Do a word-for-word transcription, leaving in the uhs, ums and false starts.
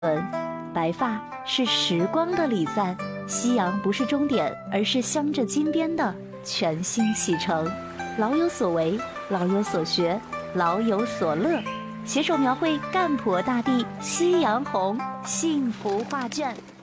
白发是时光的礼赞，夕阳不是终点，而是镶着金边的全新启程。老有所为，老有所学，老有所乐，携手描绘干婆大地夕阳红幸福画卷。